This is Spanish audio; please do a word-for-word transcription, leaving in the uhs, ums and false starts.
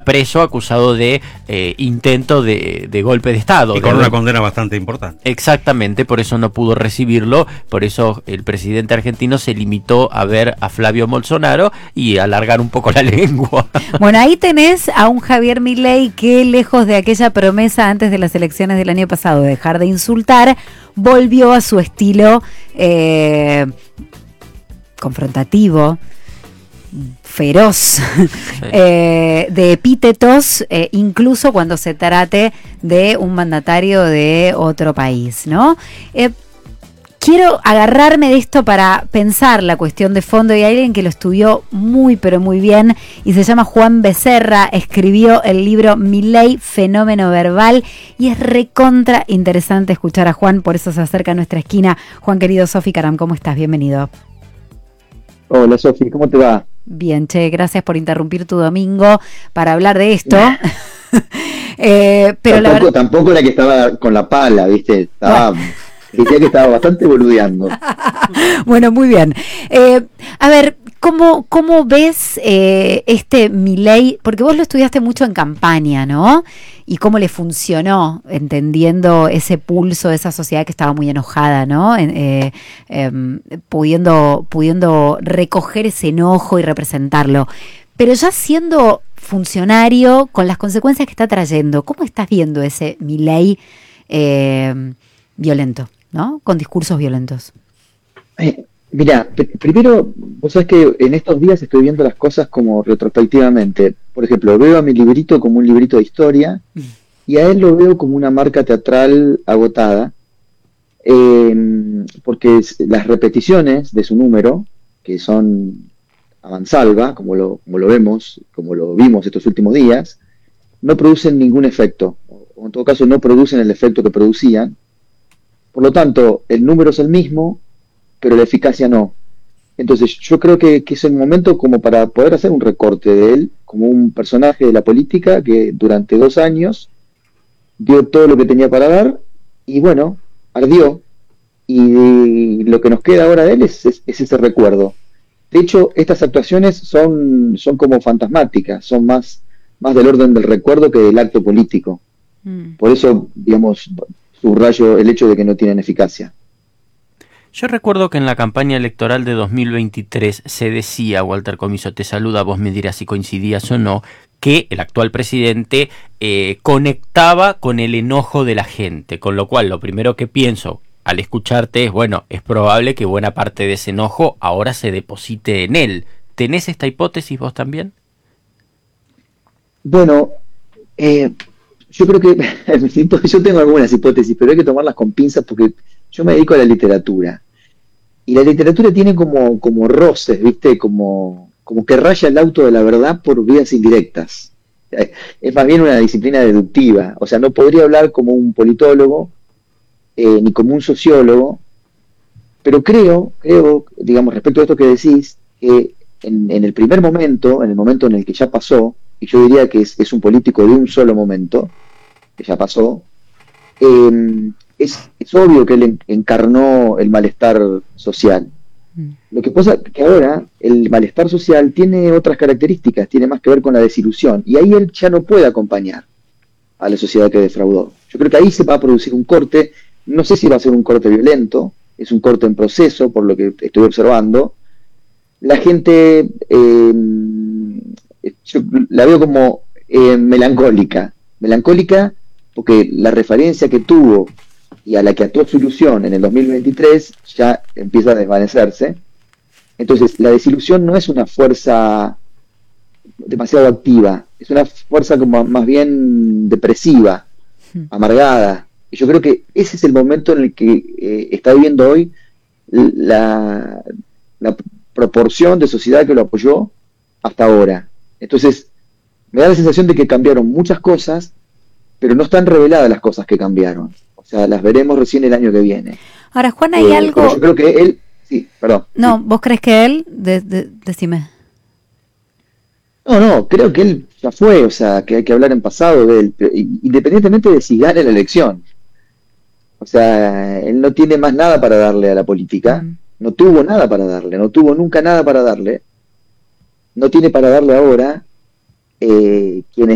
preso acusado de eh, intento de, de golpe de Estado. Y con una condena bastante importante. Exactamente, por eso no pudo recibirlo, por eso el presidente argentino se limitó a ver a Flavio Bolsonaro y alargar un poco la lengua. Bueno, ahí tenés a un Javier Milei que, lejos de aquella promesa antes de las elecciones del año pasado de dejar de insultar, volvió a su estilo eh, confrontativo, feroz, sí. eh, de epítetos, eh, incluso cuando se trate de un mandatario de otro país, ¿no? Eh, quiero agarrarme de esto para pensar la cuestión de fondo, y hay alguien que lo estudió muy pero muy bien y se llama Juan Becerra, escribió el libro Milei, Fenómeno Verbal, y es recontra interesante escuchar a Juan, por eso se acerca a nuestra esquina. Juan, querido, Sofi Caram, ¿cómo estás? Bienvenido. Hola Sofi, ¿cómo te va? Bien, che, gracias por interrumpir tu domingo para hablar de esto. eh, pero tampoco, la verdad... tampoco la que estaba con la pala, ¿viste? Estaba... Decía que estaba bastante boludeando. Bueno, muy bien. Eh, a ver, ¿cómo, cómo ves eh, este Milei? Porque vos lo estudiaste mucho en campaña, ¿no? Y cómo le funcionó, entendiendo ese pulso de esa sociedad que estaba muy enojada, ¿no? Eh, eh, pudiendo, pudiendo recoger ese enojo y representarlo. Pero ya siendo funcionario, con las consecuencias que está trayendo, ¿cómo estás viendo ese Milei eh, violento, ¿no? Con discursos violentos. Eh, mira, pr- primero, vos sabés que en estos días estoy viendo las cosas como retrospectivamente. Por ejemplo, veo a mi librito como un librito de historia mm. y a él lo veo como una marca teatral agotada, eh, porque las repeticiones de su número, que son a mansalva, como lo, como lo vemos, como lo vimos estos últimos días, no producen ningún efecto, o en todo caso no producen el efecto que producían. Por lo tanto, el número es el mismo, pero la eficacia no. Entonces, yo creo que, que es el momento como para poder hacer un recorte de él, como un personaje de la política que durante dos años dio todo lo que tenía para dar, y bueno, ardió, y lo que nos queda ahora de él es, es, es ese recuerdo. De hecho, estas actuaciones son, son como fantasmáticas, son más, más del orden del recuerdo que del acto político. Mm. Por eso, digamos, subrayo el hecho de que no tienen eficacia. Yo recuerdo que en la campaña electoral de dos mil veintitrés se decía, Walter Comiso te saluda, vos me dirás si coincidías o no, que el actual presidente eh, conectaba con el enojo de la gente, con lo cual lo primero que pienso al escucharte es, bueno, es probable que buena parte de ese enojo ahora se deposite en él. ¿Tenés esta hipótesis vos también? Bueno, eh... yo creo que, yo tengo algunas hipótesis, pero hay que tomarlas con pinzas porque yo me dedico a la literatura. Y la literatura tiene como, como roces, ¿viste? Como, como que raya el auto de la verdad por vías indirectas. Es más bien una disciplina deductiva. O sea, no podría hablar como un politólogo, eh, ni como un sociólogo, pero creo, creo, digamos, respecto a esto que decís, que en, en el primer momento, en el momento en el que ya pasó, y yo diría que es, es un político de un solo momento, que ya pasó, eh, es, es obvio que él encarnó el malestar social. Mm. Lo que pasa es que ahora el malestar social tiene otras características, tiene más que ver con la desilusión, y ahí él ya no puede acompañar a la sociedad que defraudó. Yo creo que ahí se va a producir un corte, no sé si va a ser un corte violento, es un corte en proceso, por lo que estoy observando. La gente... Eh, yo la veo como eh, melancólica, melancólica porque la referencia que tuvo y a la que ató su ilusión en el dos mil veintitrés ya empieza a desvanecerse. Entonces, la desilusión no es una fuerza demasiado activa, es una fuerza como más bien depresiva, amargada. Y yo creo que ese es el momento en el que eh, está viviendo hoy la, la proporción de sociedad que lo apoyó hasta ahora. Entonces, me da la sensación de que cambiaron muchas cosas, pero no están reveladas las cosas que cambiaron. O sea, las veremos recién el año que viene. Ahora, Juan, hay eh, algo... Yo creo que él... Sí, perdón. No, sí. ¿Vos crees que él? De, de, decime. No, no, creo que él ya fue, o sea, que hay que hablar en pasado de él, independientemente de si gana la elección. O sea, él no tiene más nada para darle a la política, mm. no tuvo nada para darle, no tuvo nunca nada para darle, no tiene para darle ahora, eh, quienes